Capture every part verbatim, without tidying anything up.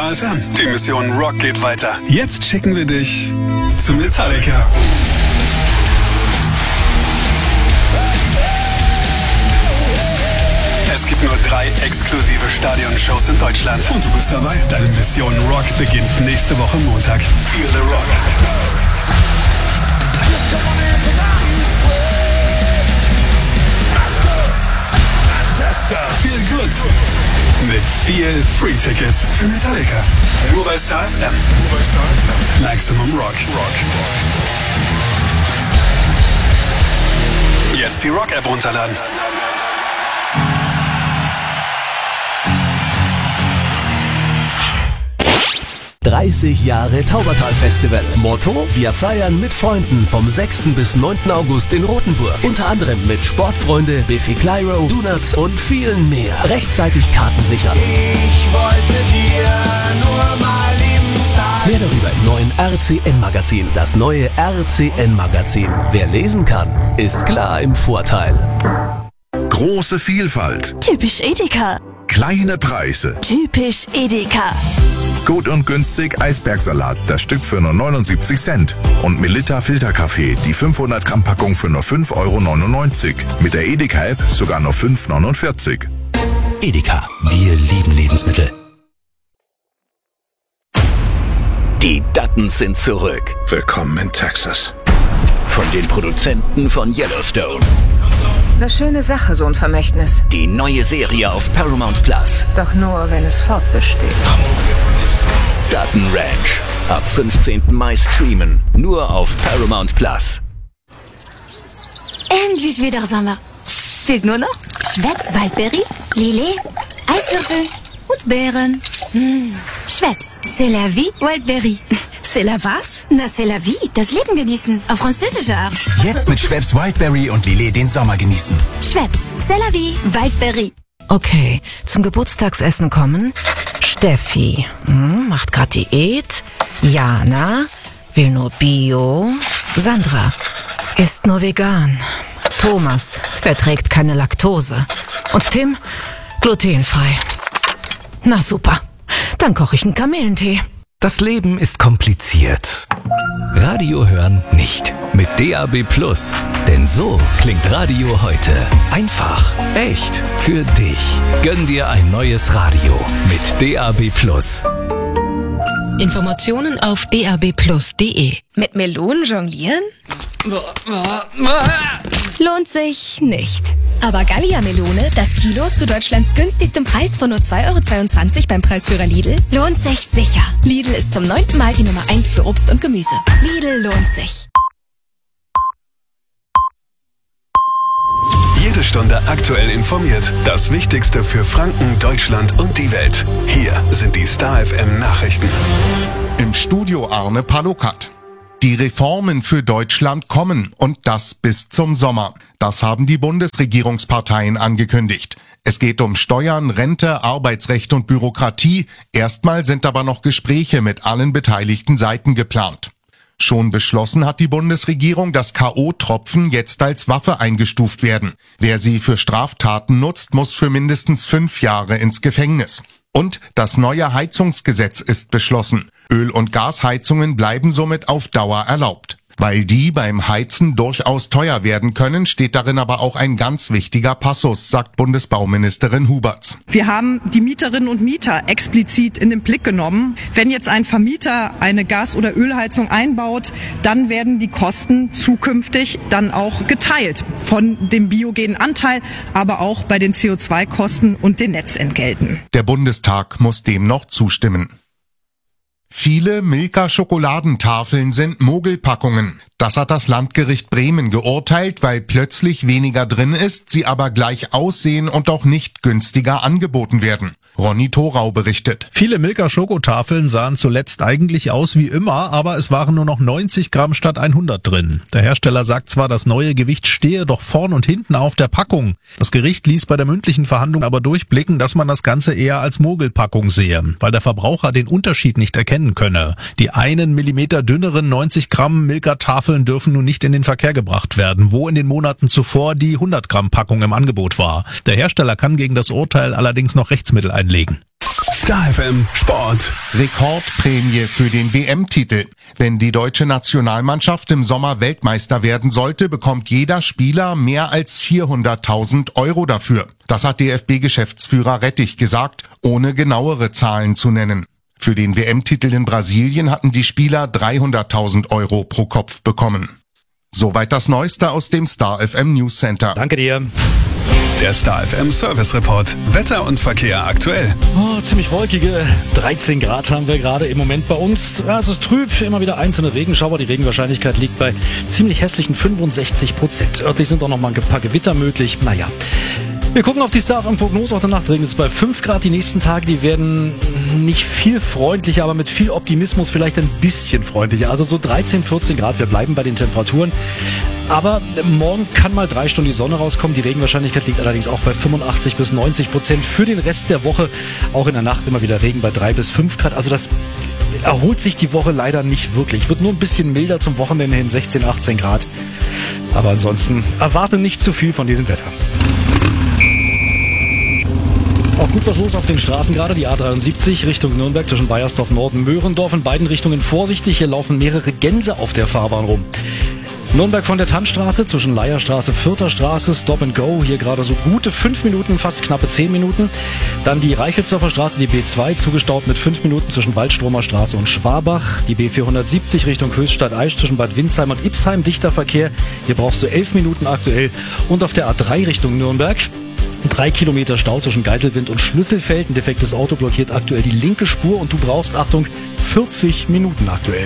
Star F M. Die Mission Rock geht weiter. Jetzt schicken wir dich zu Metallica. Es gibt nur drei exklusive Stadionshows in Deutschland. Und du bist dabei. Deine Mission Rock beginnt nächste Woche Montag. Feel the Rock. Feel good. Mit viel Free Tickets für Metallica. Nur bei Star F M. Maximum Rock. Jetzt die Rock-App runterladen. dreißig Jahre Taubertal-Festival. Motto: Wir feiern mit Freunden vom sechsten bis neunten August in Rothenburg. Unter anderem mit Sportfreunde, Biffy Clyro, Donuts und vielen mehr. Rechtzeitig Karten sichern. Ich wollte dir nur mal lieben sein. Mehr darüber im neuen R C N-Magazin. Das neue R C N-Magazin. Wer lesen kann, ist klar im Vorteil. Große Vielfalt. Typisch Edeka. Kleine Preise. Typisch Edeka. Gut und günstig Eisbergsalat, das Stück für nur neunundsiebzig Cent. Und Melitta Filterkaffee, die fünfhundert Gramm Packung für nur fünf Euro neunundneunzig. Mit der Edeka-App sogar nur fünf Euro neunundvierzig. Edeka, wir lieben Lebensmittel. Die Duttons sind zurück. Willkommen in Texas. Von den Produzenten von Yellowstone. Eine schöne Sache, so ein Vermächtnis. Die neue Serie auf Paramount Plus. Doch nur, wenn es fortbesteht. Dutton Ranch. Ab fünfzehnten Mai streamen. Nur auf Paramount Plus. Endlich wieder Sommer. Fehlt nur noch Schweppes Waldbeere, Lillet, Eiswürfel und Beeren. Mmh. Schweppes, c'est la vie, Waldbeere. C'est la was? Na, c'est la vie, das Leben genießen. Auf französische Art. Jetzt mit Schweppes Wildberry und Lillet den Sommer genießen. Schweppes, c'est la vie, Waldbeere. Okay, zum Geburtstagsessen kommen Steffi, hm, macht grad Diät. Jana, will nur Bio. Sandra, isst nur vegan. Thomas, verträgt keine Laktose. Und Tim, glutenfrei. Na super, dann koche ich einen Kamillentee. Das Leben ist kompliziert. Radio hören nicht. Mit D A B Plus. Denn so klingt Radio heute. Einfach, echt, für dich. Gönn dir ein neues Radio mit D A B Plus. Informationen auf d a b plus punkt d e. Mit Melonen jonglieren? Lohnt sich nicht. Aber Gallia-Melone, das Kilo zu Deutschlands günstigstem Preis von nur zwei Euro zweiundzwanzig beim Preisführer Lidl, lohnt sich sicher. Lidl ist zum neunten Mal die Nummer eins für Obst und Gemüse. Lidl lohnt sich. Jede Stunde aktuell informiert. Das Wichtigste für Franken, Deutschland und die Welt. Hier sind die Star F M Nachrichten. Im Studio Arne Palokat. Die Reformen für Deutschland kommen und das bis zum Sommer. Das haben die Bundesregierungsparteien angekündigt. Es geht um Steuern, Rente, Arbeitsrecht und Bürokratie. Erstmal sind aber noch Gespräche mit allen beteiligten Seiten geplant. Schon beschlossen hat die Bundesregierung, dass K O-Tropfen jetzt als Waffe eingestuft werden. Wer sie für Straftaten nutzt, muss für mindestens fünf Jahre ins Gefängnis. Und das neue Heizungsgesetz ist beschlossen. Öl- und Gasheizungen bleiben somit auf Dauer erlaubt. Weil die beim Heizen durchaus teuer werden können, steht darin aber auch ein ganz wichtiger Passus, sagt Bundesbauministerin Huberts. Wir haben die Mieterinnen und Mieter explizit in den Blick genommen. Wenn jetzt ein Vermieter eine Gas- oder Ölheizung einbaut, dann werden die Kosten zukünftig dann auch geteilt von dem biogenen Anteil, aber auch bei den C O zwei Kosten und den Netzentgelten. Der Bundestag muss dem noch zustimmen. Viele Milka-Schokoladentafeln sind Mogelpackungen. Das hat das Landgericht Bremen geurteilt, weil plötzlich weniger drin ist, sie aber gleich aussehen und auch nicht günstiger angeboten werden. Ronny Thorau berichtet. Viele Milka-Schokotafeln sahen zuletzt eigentlich aus wie immer, aber es waren nur noch neunzig Gramm statt hundert drin. Der Hersteller sagt zwar, das neue Gewicht stehe doch vorn und hinten auf der Packung. Das Gericht ließ bei der mündlichen Verhandlung aber durchblicken, dass man das Ganze eher als Mogelpackung sehe, weil der Verbraucher den Unterschied nicht erkennen könne. Die einen Millimeter dünneren neunzig Gramm Milka-Tafeln dürfen nun nicht in den Verkehr gebracht werden, wo in den Monaten zuvor die hundert Gramm Packung im Angebot war. Der Hersteller kann gegen das Urteil allerdings noch Rechtsmittel einlegen. Star F M Sport. Rekordprämie für den W M-Titel. Wenn die deutsche Nationalmannschaft im Sommer Weltmeister werden sollte, bekommt jeder Spieler mehr als vierhunderttausend Euro dafür. Das hat D F B-Geschäftsführer Rettich gesagt, ohne genauere Zahlen zu nennen. Für den W M-Titel in Brasilien hatten die Spieler dreihunderttausend Euro pro Kopf bekommen. Soweit das Neueste aus dem Star F M News Center. Danke dir. Der Star F M Service Report. Wetter und Verkehr aktuell. Oh, ziemlich wolkige dreizehn Grad haben wir gerade im Moment bei uns. Ja, es ist trüb, immer wieder einzelne Regenschauer. Die Regenwahrscheinlichkeit liegt bei ziemlich hässlichen fünfundsechzig Prozent. Örtlich sind auch noch mal ein paar Gewitter möglich. Naja. Wir gucken auf die Star F M Prognose. Auch der Nacht regnet es bei fünf Grad. Die nächsten Tage, die werden nicht viel freundlicher, aber mit viel Optimismus vielleicht ein bisschen freundlicher. Also so dreizehn, vierzehn Grad. Wir bleiben bei den Temperaturen. Aber morgen kann mal drei Stunden die Sonne rauskommen. Die Regenwahrscheinlichkeit liegt allerdings auch bei fünfundachtzig bis neunzig Prozent. Für den Rest der Woche auch in der Nacht immer wieder Regen bei drei bis fünf Grad. Also das erholt sich die Woche leider nicht wirklich. Wird nur ein bisschen milder zum Wochenende hin, sechzehn, achtzehn Grad. Aber ansonsten erwarte nicht zu viel von diesem Wetter. Auch gut was los auf den Straßen gerade. Die A dreiundsiebzig Richtung Nürnberg zwischen Baiersdorf Nord und Möhrendorf. In beiden Richtungen vorsichtig. Hier laufen mehrere Gänse auf der Fahrbahn rum. Nürnberg von der Tannstraße zwischen Leierstraße, Fürther Straße, Stop and Go. Hier gerade so gute fünf Minuten, fast knappe zehn Minuten. Dann die Reichelsdorfer Straße, die B zwei, zugestaut mit fünf Minuten zwischen Waldstromer Straße und Schwabach. Die B vierhundertsiebzig Richtung Höchstadt-Aisch zwischen Bad Windsheim und Ipsheim. Dichter Verkehr. Hier brauchst du elf Minuten aktuell. Und auf der A drei Richtung Nürnberg. Drei Kilometer Stau zwischen Geiselwind und Schlüsselfeld. Ein defektes Auto blockiert aktuell die linke Spur und du brauchst, Achtung, vierzig Minuten aktuell.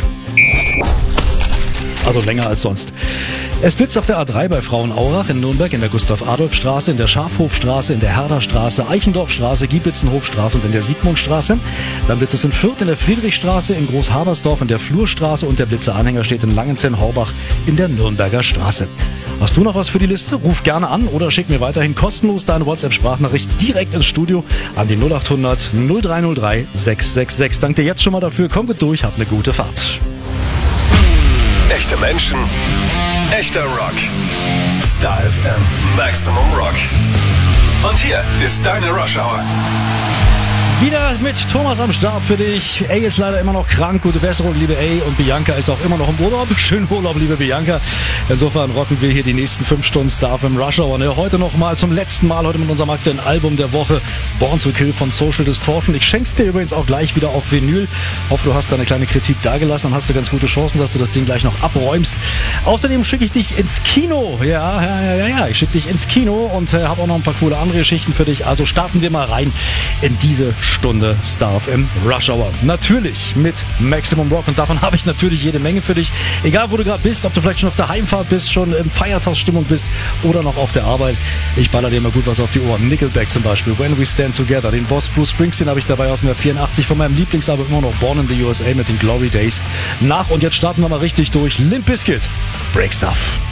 Also länger als sonst. Es blitzt auf der A drei bei Frauenaurach in Nürnberg, in der Gustav-Adolf-Straße, in der Schafhofstraße, in der Herderstraße, Eichendorfstraße, Giebitzenhofstraße und in der Sigmundstraße. Dann blitzt es in Fürth, in der Friedrichstraße, in Großhabersdorf, in der Flurstraße und der Blitzeanhänger steht in Langenzenn-Horbach in der Nürnberger Straße. Hast du noch was für die Liste? Ruf gerne an oder schick mir weiterhin kostenlos deine WhatsApp-Sprachnachricht direkt ins Studio an die null achthundert null drei null drei sechs sechs sechs. Danke dir jetzt schon mal dafür. Komm gut durch, hab eine gute Fahrt. Echte Menschen, echter Rock. Star F M Maximum Rock. Und hier ist deine Rush Hour. Wieder mit Thomas am Start für dich. A ist leider immer noch krank. Gute Besserung, liebe A. Und Bianca ist auch immer noch im Urlaub. Schönen Urlaub, liebe Bianca. Insofern rocken wir hier die nächsten fünf Stunden Star F M Rush Hour. Und heute noch mal zum letzten Mal, heute mit unserem aktuellen Album der Woche, Born to Kill von Social Distortion. Ich schenk's dir übrigens auch gleich wieder auf Vinyl. Hoffe, du hast da eine kleine Kritik dagelassen. Dann hast du ganz gute Chancen, dass du das Ding gleich noch abräumst. Außerdem schicke ich dich ins Kino. Ja, ja, ja, ja, ja. Ich schicke dich ins Kino und äh, habe auch noch ein paar coole andere Geschichten für dich. Also starten wir mal rein in diese Stunde Star F M Rush Hour. Natürlich mit Maximum Rock und davon habe ich natürlich jede Menge für dich. Egal, wo du gerade bist, ob du vielleicht schon auf der Heimfahrt bist, schon in Feiertagsstimmung bist oder noch auf der Arbeit. Ich baller dir mal gut was auf die Ohren. Nickelback zum Beispiel, When We Stand Together. Den Boss Bruce Springsteen habe ich dabei aus dem Jahr vierundachtzig von meinem Lieblingsalbum immer noch Born in the U S A mit den Glory Days. Nach und jetzt starten wir mal richtig durch. Limp Bizkit, Break Stuff.